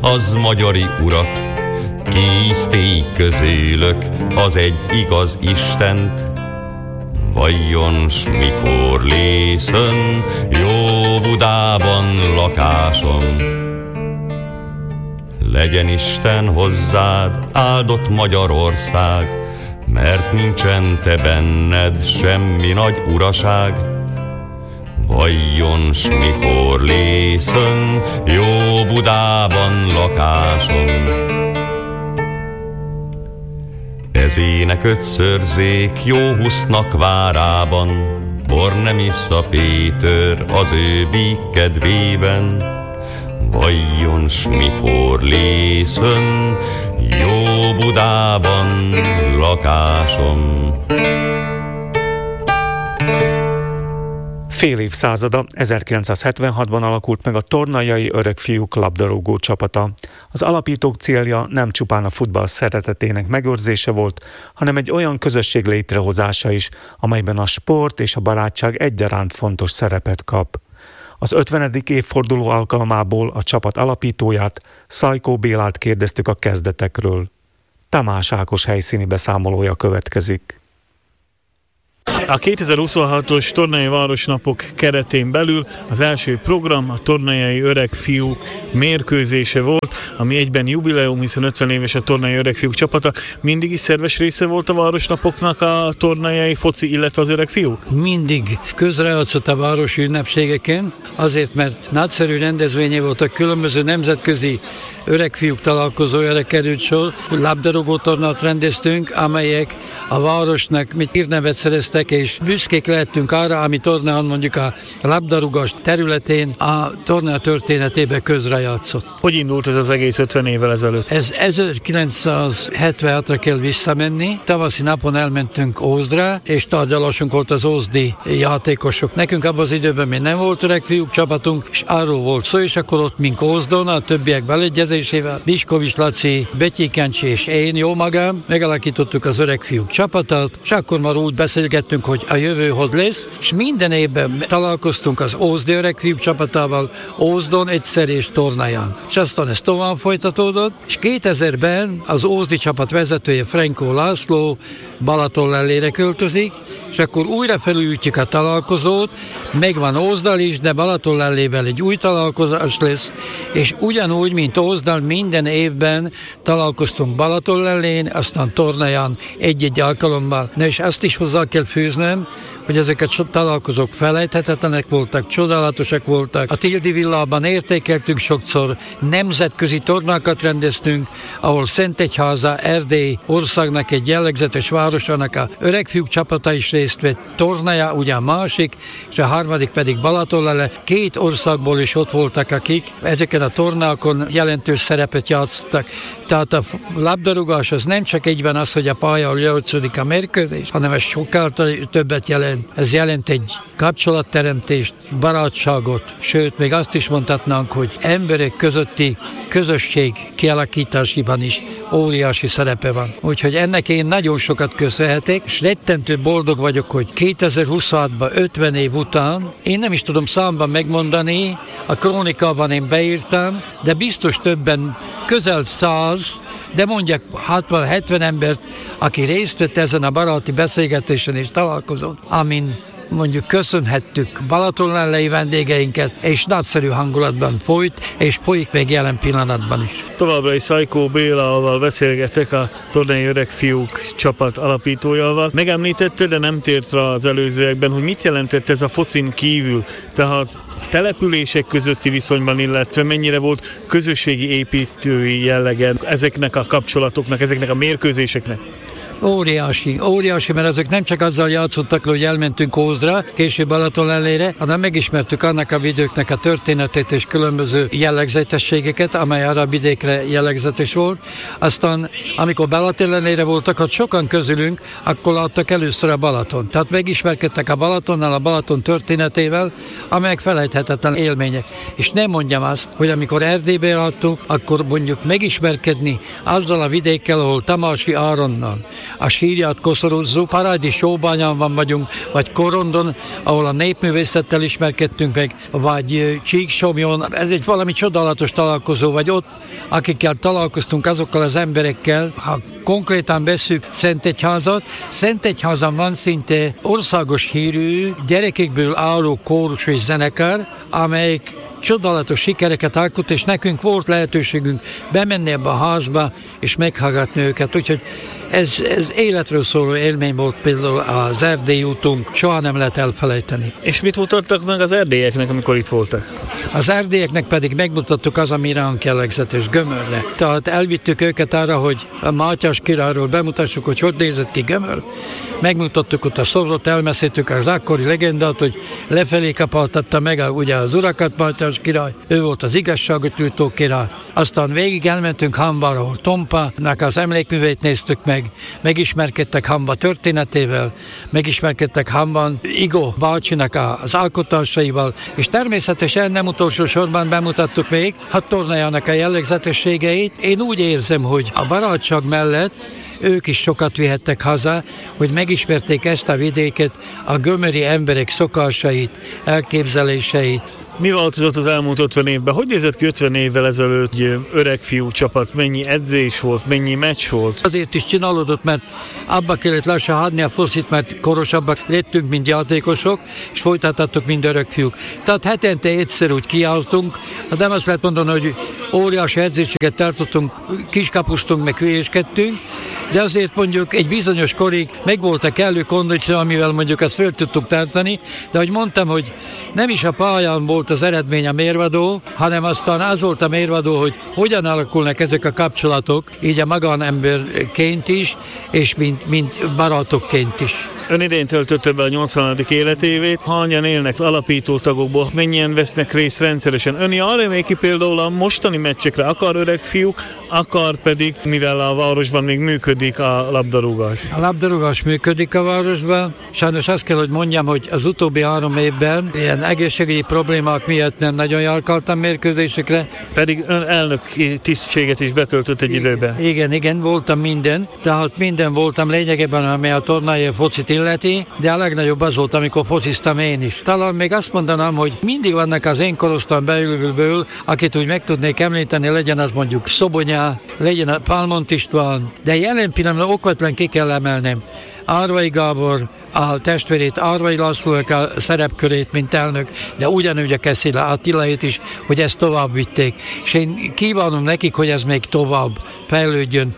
az magyari urak, kiízték közülök az egy igaz Istent. Vajon s mikor lészön jó Budában lakásom? Legyen Isten hozzád, áldott Magyarország, mert nincsen te benned semmi nagy uraság. Vajon s mikor lészön jó Budában lakásom? Ez ének ötszörzék jó Husznak várában, bor nem issza Péter az ő bík kedvében. Vajon s mikor lészön jó Budában lakásom? Fél évszázada, 1976-ban alakult meg a Tornajai Öregfiúk labdarúgó csapata. Az alapítók célja nem csupán a futball szeretetének megőrzése volt, hanem egy olyan közösség létrehozása is, amelyben a sport és a barátság egyaránt fontos szerepet kap. Az 50. évforduló alkalmából a csapat alapítóját, Szajkó Bélát kérdeztük a kezdetekről. Tamás Ákos helyszíni beszámolója következik. A 2026-os Tornai Városnapok keretén belül az első program a Tornajai Öregfiúk mérkőzése volt, ami egyben jubileum, hiszen 50 éves a Tornajai Öregfiúk csapata. Mindig is szerves része volt a Városnapoknak a tornajai foci, illetve az öregfiúk? Mindig közrejátszott a városi ünnepségeken, azért mert nagyszerű rendezvénye volt, a különböző nemzetközi öregfiúk találkozójára került sor. Labdarúgó tornát rendeztünk, amelyek a városnak hírnevet szereztek, és büszkék lehettünk arra, ami tornán mondjuk a labdarúgás területén a torna történetébe közrejátszott. Hogy indult ez az egész 50 évvel ezelőtt? Ez 1976-ra kell visszamenni. Tavaszi napon elmentünk Ózdra, és tárgyalásunk volt az ózdi játékosok. Nekünk abban az időben még nem volt öregfiúk csapatunk, és arról volt szó, és akkor ott mink Ózdon, a többiek beleegyezésével, Biskovics Laci, Betyikáncsi és én, jó magam, megalakítottuk az öregfiúk csapatát, és akkor már úgy beszélgettünk, hogy a jövő hogy lesz, és minden évben találkoztunk az ózdi öregfiúk csapatával, Ózdon egyszer és Tornaján. És aztán ez tovább folytatódott, és 2000-ben az ózdi csapat vezetője Frenkó László Balatonlellére költözik, és akkor újra felújítjuk a találkozót, megvan Ózdal is, de Balatonlellével egy új találkozás lesz, és ugyanúgy, mint Ózdal, minden évben találkoztunk Balatonlellén, aztán Tornaján egy-egy alkalommal. Na és azt is hozzá kell fűznöm, hogy ezek a találkozók felejthetetlenek voltak, csodálatosak voltak. A Tildi villában értékeltünk sokszor, nemzetközi tornákat rendeztünk, ahol Szentegyháza, Erdély országnak egy jellegzetes városának a öregfiúk csapata is részt vett, Tornaja ugyan másik, és a harmadik pedig Balatonlelle. 2 országból is ott voltak, akik ezeken a tornákon jelentős szerepet játszottak. Tehát a labdarúgás az nem csak egyben az, hogy a pályán játszódik a mérkőzés, hanem ez sokkal többet jelent. Ez jelent egy kapcsolatteremtést, barátságot, sőt, még azt is mondhatnánk, hogy emberek közötti közösség kialakításában is óriási szerepe van. Úgyhogy ennek én nagyon sokat köszönhetek, és rettentő boldog vagyok, hogy 2026-ban, 50 év után, én nem is tudom számban megmondani, a krónikában én beírtam, de biztos többen, közel 100, de mondjak 60-70 embert, aki részt vett ezen a baráti beszélgetésen és találkozón, amin mondjuk köszönhettük Balatonlellei vendégeinket, és nagyszerű hangulatban folyt, és folyik még jelen pillanatban is. Továbbra is Szajkó Bélával beszélgetek, a Tornai Öregfiúk csapat alapítójával. Megemlítette, de nem tért rá az előzőekben, hogy mit jelentett ez a focin kívül, tehát települések közötti viszonyban, illetve mennyire volt közösségi építői jellege ezeknek a kapcsolatoknak, ezeknek a mérkőzéseknek? Óriási, mert ezek nem csak azzal játszottak, hogy elmentünk Ózdra, később Balatonlellére, hanem megismertük annak a vidéknek a történetét és különböző jellegzetességeket, amely arra a vidékre jellegzetes volt. Aztán, amikor Balatonlellére voltak, hát sokan közülünk, akkor láttak először a Balaton. Tehát megismerkedtek a Balatonnal, a Balaton történetével, amelyek felejthetetlen élmények. És nem mondjam azt, hogy amikor Erdélybe láttuk, akkor mondjuk megismerkedni azzal a vidékkel, ahol Tamási Áronnal, a sírját koszorozzuk. Parádi Sóbányán vagyunk, vagy Korondon, ahol a népművészettel ismerkedtünk meg, vagy Csíksomjon. Ez egy valami csodálatos találkozó, vagy ott, akikkel találkoztunk, azokkal az emberekkel. Ha konkrétan veszük Szentegyházan van szinte országos hírű gyerekekből álló kórus és zenekar, amelyik csodálatos sikereket alkot, és nekünk volt lehetőségünk bemenni ebbe a házba, és meghallgatni őket. Úgyhogy ez életről szóló élmény volt például az erdélyi útunk, soha nem lehet elfelejteni. És mit mutattak meg az erdélyeknek, amikor itt voltak? Az erdélyeknek pedig megmutattuk az, ami ránk jellegzetes, Gömörre. Tehát elvittük őket arra, hogy a Mátyás királyról bemutassuk, hogy nézett ki Gömör. Megmutattuk ott a szobrot, elmeszéltük az akkori legendát, hogy lefelé kapaltatta meg ugye az urakat Mátyás király, ő volt az igazságot űrtó király. Aztán végig elmentünk Hambára, ahol Tompának az emlékműveit néztük meg, megismerkedtek Hamba történetével, megismerkedtek Hamban Igó bácsinak az alkotásaival, és természetesen nem utolsó sorban bemutattuk még Tornajának a jellegzetességeit. Én úgy érzem, hogy a barátság mellett ők is sokat vihettek haza, hogy megismerték ezt a vidéket, a gömöri emberek szokásait, elképzeléseit. Mi változott az elmúlt 50 évben? Hogy nézett ki 50 évvel ezelőtt egy öreg fiú csapat? Mennyi edzés volt, mennyi meccs volt? Azért is csinálódott, mert abba kellett lassan hagyni a focit, mert korosabbak lettünk, mint játékosok, és folytattuk, mint öreg fiúk. Tehát hetente egyszer úgy kiálltunk, de nem azt lehet mondani, hogy óriási edzéseket tartottunk, kiskapusztunk, meg hülyéskedtünk, de azért mondjuk egy bizonyos korig megvolt a kellő kondíció, amivel mondjuk ezt föl tudtuk tartani, de ahogy mondtam, hogy nem is a pályán volt az eredmény a mérvadó, hanem aztán az volt a mérvadó, hogy hogyan alakulnak ezek a kapcsolatok, így a magánemberként is, és mint barátokként is. Ön idén töltötte be a 80. életévét, hányan élnek alapító tagokból, mennyien vesznek részt rendszeresen? Ön arra emléki például a mostani meccsekre, akar öreg fiúk, akar pedig, mivel a városban még működik a labdarúgás. A labdarúgás működik a városban. Sajnos azt kell, hogy mondjam, hogy az utóbbi 3 évben ilyen egészségügyi problémák miatt nem nagyon járkáltam mérkőzésekre. Pedig ön elnök tisztséget is betöltött egy időben. Igen, voltam minden. Tehát minden voltam lényegében, ami a tornai focit illeti, de a legnagyobb az volt, amikor fociztam én is. Talán még azt mondanám, hogy mindig vannak az én korosztályom belülből, akit úgy meg tudnék említeni, legyen az mondjuk Szobonyá, legyen a Pálmont István, de jelen pillanatban okvetlen ki kell emelnem Árvai Gábor, a testvérét, Árvai Lászlónak a szerepkörét, mint elnök, de ugyanúgy a Keszéle Attilait is, hogy ezt tovább vitték. És én kívánom nekik, hogy ez még tovább fejlődjön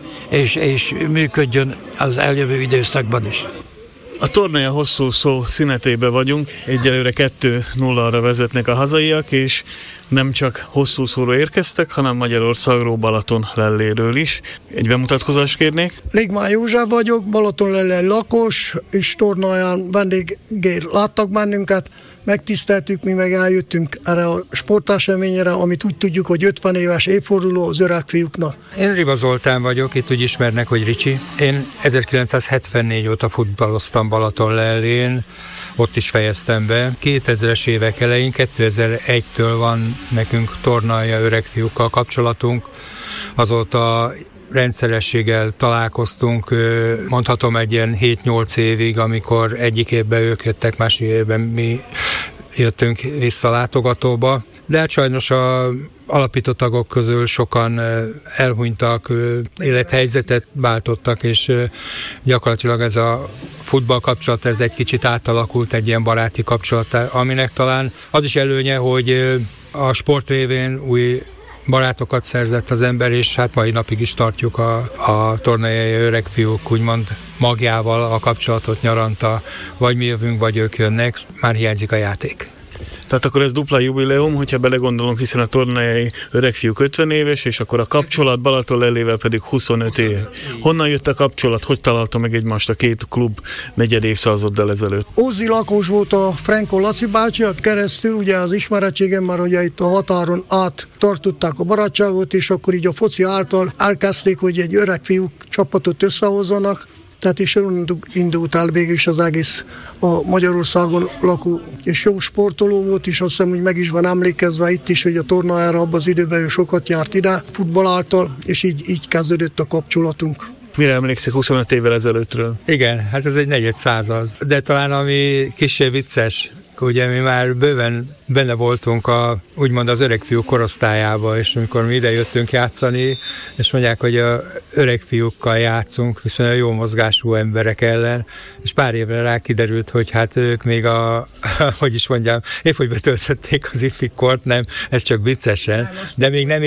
és működjön az eljövő időszakban is. A tornája hosszú szó szünetében vagyunk, egyelőre 2-0-ra vezetnek a hazaiak, és nem csak hosszú szóra érkeztek, hanem Magyarországról, Balatonlelléről is. Egy bemutatkozást kérnék. Ligmán József vagyok, Balatonlellei lakos, és tornáján vendégért láttak bennünket, megtiszteltük, mi meg eljöttünk erre a sporteseményre, amit úgy tudjuk, hogy 50 éves évforduló az öreg fiúknak. Én Riba Zoltán vagyok, itt úgy ismernek, hogy Ricsi. Én 1974 óta futballoztam Balatonlellén, ott is fejeztem be. 2000-es évek elején, 2001-től van nekünk tornalja öreg fiúkkal kapcsolatunk. Azóta rendszerességgel találkoztunk, mondhatom egy ilyen 7-8 évig, amikor egyik évben ők jöttek, másik évben mi jöttünk vissza látogatóba. De hát sajnos a alapító tagok közül sokan elhunytak, élethelyzetet váltottak, és gyakorlatilag ez a futball kapcsolat, ez egy kicsit átalakult egy ilyen baráti kapcsolat, aminek talán az is előnye, hogy a sport révén új barátokat szerzett az ember, és hát mai napig is tartjuk a tornai öreg fiúk úgymond magjával a kapcsolatot nyaranta, vagy mi jövünk, vagy ők jönnek, már hiányzik a játék. Tehát akkor ez dupla jubileum, hogyha belegondolunk, hiszen a tornai öreg fiúk 50 éves, és akkor a kapcsolat Balatonlellével pedig 25 év. Honnan jött a kapcsolat? Hogy találta meg egymást a két klub negyed évszázaddal ezelőtt? Ózdi lakos volt a Franko Laci bácsi, keresztül ugye az ismeretségem már ugye itt a határon át tartották a barátságot, és akkor így a foci által elkezdték, hogy egy öreg fiúk csapatot összehozzanak. Tehát is indult el végül is az egész a Magyarországon lakó, és jó sportoló volt, és azt hiszem, hogy meg is van emlékezve itt is, hogy a tornájára abban az időben ő sokat járt ide futball által, és így kezdődött a kapcsolatunk. Mire emlékszik 25 évvel ezelőttről? Igen, hát ez egy negyed század. De talán ami kissé vicces, ugye mi már bőven benne voltunk úgymond az öreg fiú korosztályába, és amikor mi ide jöttünk játszani, és mondják, hogy a öreg fiúkkal játszunk, viszonylag jó mozgású emberek ellen, és pár évre rá kiderült, hogy hát ők még hogy is mondjam, épp hogy betöltötték az ifikort, nem, ez csak viccesen, de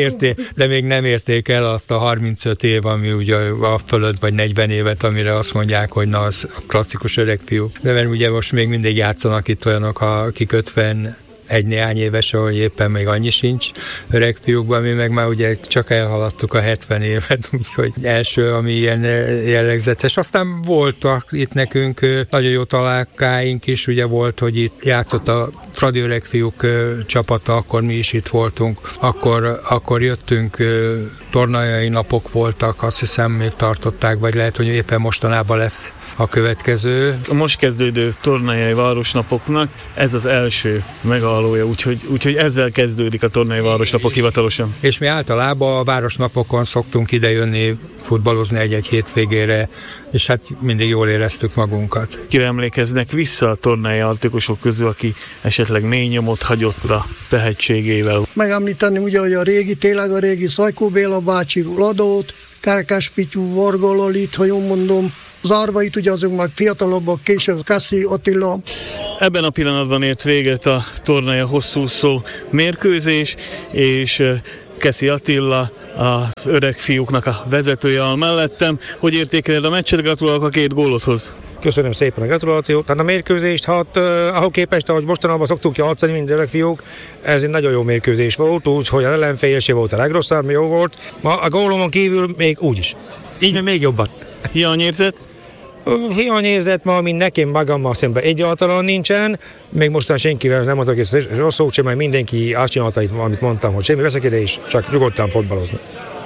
még nem érték el azt a 35 év, ami ugye a fölött, vagy 40 évet, amire azt mondják, hogy na, az klasszikus öreg fiú. De mert ugye most még mindig játszanak itt olyanok, akik 50 néhány éves, ahogy éppen még annyi sincs öreg fiúkban, mi meg már ugye csak elhaladtuk a 70 évet, úgyhogy első, ami ilyen jellegzetes. Aztán voltak itt nekünk nagyon jó találkáink is, ugye volt, hogy itt játszott a Fradi öreg fiúk csapata, akkor mi is itt voltunk, akkor jöttünk, tornajai napok voltak, azt hiszem még tartották, vagy lehet, hogy éppen mostanában lesz a következő. A most kezdődő tornajai városnapoknak ez az első megállója, úgyhogy ezzel kezdődik a tornai városnapok hivatalosan. És mi általában a városnapokon szoktunk idejönni futballozni egy-egy hétvégére, és hát mindig jól éreztük magunkat. Kire emlékeznek vissza a tornai játékosok közül, aki esetleg mély nyomot hagyott a tehetségével? Megemlíteni ugye, hogy tényleg a régi Szajkó Béla bácsi, Ladót, Kárkás Pityu, Varga Lalit, ha jól mondom, az Árvait, ugye azok már fiatalabbak, később Kassi Attila. Ebben a pillanatban ért véget a tornája hosszú szó mérkőzés, és Kassi Attila, az öreg fiúknak a vezetője áll mellettem. Hogy értékeled a meccset? Gratulálok a 2 gólodhoz. Köszönöm szépen a gratulációt. Tehát a mérkőzést, ahhoz képest, ahogy mostanában szoktuk játszani, mint öreg fiúk, ez egy nagyon jó mérkőzés volt, úgyhogy az ellenfél se volt a legrosszabb, jó volt. Ma a gólomon kívül még úgyis. Így még jobban. Hiányérzet? Hiányérzet ma, mint nekem magammal szemben egyáltalán nincsen, még mostan senkivel nem adok ezt rossz szót sem, mert mindenki azt csinálta, amit mondtam, hogy semmi veszekedés, csak nyugodtan fotbalozni.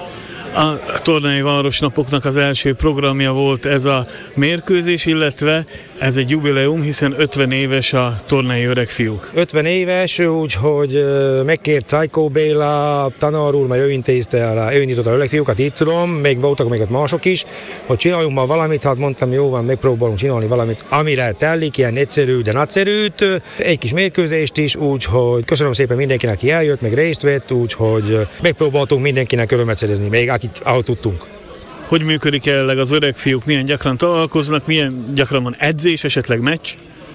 A tornai városnapoknak az első programja volt ez a mérkőzés, illetve ez egy jubileum, hiszen 50 éves a tornai öreg fiúk. 50 éves, úgyhogy megkért Szajkó Béla tanár úr, mert ő intézte, ő indította a öreg fiúkat, itt tudom, még voltak még ott mások is, hogy csináljunk ma valamit, hát mondtam, jó van, megpróbálunk csinálni valamit, amire tellik, ilyen egyszerű, de nagyszerűt, egy kis mérkőzést is, úgyhogy köszönöm szépen mindenkinek, aki eljött, meg részt vett, úgyhogy megpróbáltunk mindenkinek örömet szerezni, még ahogy tudtunk. Hogy működik jelenleg az öreg fiúk, milyen gyakran találkoznak, milyen gyakran van edzés, esetleg meccs?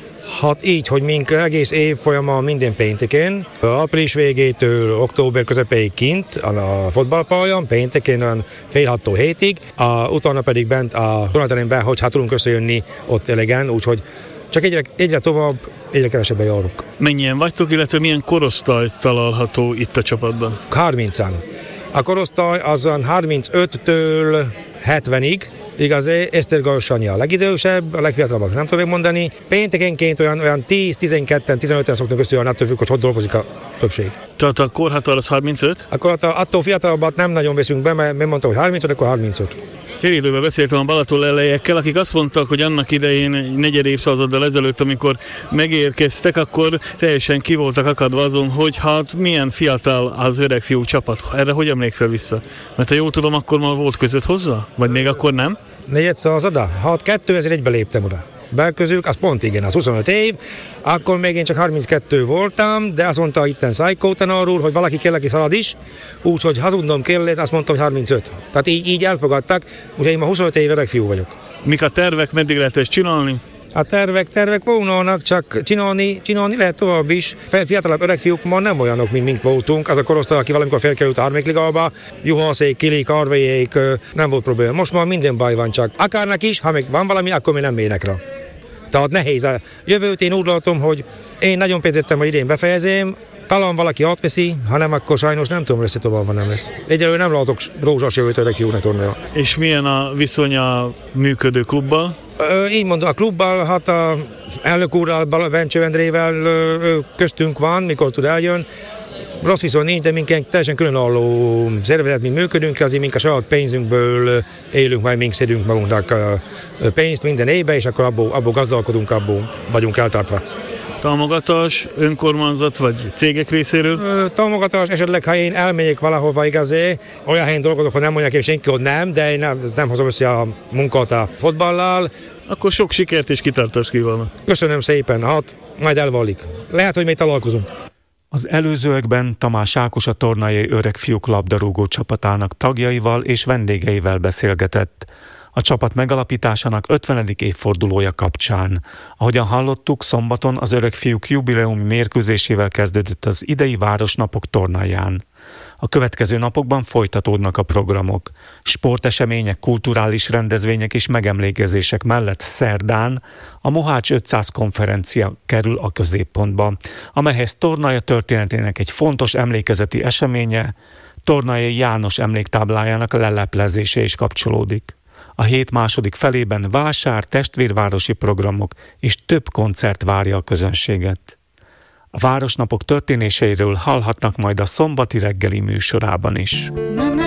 Hát így, hogy mink egész év folyamán minden pénteken, április végétől október közepéig kint a fotballpályán, pénteken fél 6-tól 7-ig, utána pedig bent a tornateremben, hogy hát tudunk összejönni ott elegen, úgyhogy csak egyre tovább, egyre kevesebben járunk. Mennyien vagytok, illetve milyen korosztály található itt a csapatban? 30-an. A korosztály azon 35-től 70-ig, igaz, Esztergál Sanyi a legidősebb, a legfiatalabbak nem tudom mondani. Péntekenként olyan 10-12-en, 15-en szoktunk összejönni, attól függ, hogy dolgozik a többség. Tehát a korhatár az 35? A korhatár, attól fiatalabbat nem nagyon veszünk be, mert mondta, hogy 35, akkor 35. Fél időben beszéltem a Balaton elejekkel, akik azt mondtak, hogy annak idején egy negyed évszázaddal ezelőtt, amikor megérkeztek, akkor teljesen ki voltak akadva azon, hogy hát milyen fiatal az öreg fiú csapat. Erre hogy emlékszel vissza? Mert ha jól tudom, akkor már volt között hozzá? Vagy még akkor nem? Negyed százada? Hát 2001-ben léptem oda. Belközük, az pont igen, az 25 év, akkor még én csak 32 voltam, de azt mondta itten Szajkó tanár úr, hogy valaki kell, aki szalad is, úgyhogy hazudnom kellett, azt mondtam, hogy 35. Tehát így elfogadtak, úgyhogy én ma 25 év öreg fiú vagyok. Mik a tervek, meddig lehet ezt csinálni? A tervek volnának, csak csinálni lehet tovább is. Fiatalabb öreg fiúk ma nem olyanok, mint mink voltunk. Az a korosztály, aki valamikor felkerült a harmadikligába, Juhanszék, Kilik, Arvéjék, nem volt probléma. Most már minden baj van, csak akárnak is, ha még van valami, akkor mi nem mének rá. Tehát nehéz. A jövőt én úgy látom, hogy én nagyon pénzettem, hogy idén befejezem, talán valaki átveszi, ha nem, akkor sajnos nem tudom, lesz tovább, van nem lesz. Egyelőre nem látok rózsás jövőt öreg fiúknak tornája. És milyen a viszony a működő klubbal? Így mondom, a klubbal, hát a elnök úrral, Bencső Endrével köztünk van, mikor tud eljön. Rossz viszont nincs, de minket teljesen különálló szervezet, mi működünk, azért mink a saját pénzünkből élünk, majd mink szedünk magunknak pénzt minden évben, és akkor abból gazdálkodunk, abból vagyunk eltartva. támogatás, önkormányzat vagy cégek részéről? Támogatás, esetleg ha én elmegyek valahova igazé, olyan helyen dolgozok, hogy nem mondják, hogy senki ott nem, de én nem hozom össze a munkát a fotballal. Akkor sok sikert és kitartást kívánok. Köszönöm szépen, hát majd elvalik. Lehet, hogy még találkozunk. Az előzőekben Tamás Ákos a Tornai Öregfiúk labdarúgó csapatának tagjaival és vendégeivel beszélgetett a csapat megalapításának 50. évfordulója kapcsán. Ahogyan hallottuk, szombaton az Öregfiúk jubileumi mérkőzésével kezdődött az idei Városnapok Tornáján. A következő napokban folytatódnak a programok. Sportesemények, kulturális rendezvények és megemlékezések mellett szerdán a Mohács 500 konferencia kerül a középpontba, amelyhez Tornaja történetének egy fontos emlékezeti eseménye, Tornai János emléktáblájának leleplezése is kapcsolódik. A hét második felében vásár, testvérvárosi programok és több koncert várja a közönséget. A Városnapok történéseiről hallhatnak majd a szombati reggeli műsorában is.